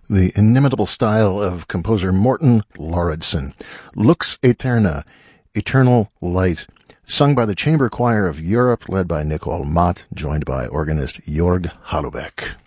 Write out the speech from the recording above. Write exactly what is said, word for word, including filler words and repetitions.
the inimitable style of composer Morten Lauridsen. Lux Aeterna, Eternal Light, sung by the Chamber Choir of Europe, led by Nicole Mott, joined by organist Jörg Hallubek.